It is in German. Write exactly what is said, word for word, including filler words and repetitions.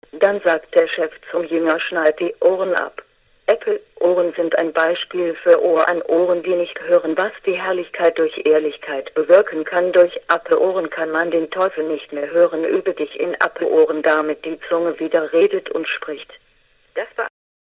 Dann sagt der Chef zum Jünger: schneid die Ohren ab. Apple-Ohren sind ein Beispiel für Ohr an Ohren, die nicht hören, was die Herrlichkeit durch Ehrlichkeit bewirken kann. Durch Apple-Ohren kann man den Teufel nicht mehr hören. Übe dich in Apple-Ohren, damit die Zunge wieder redet und spricht. Das war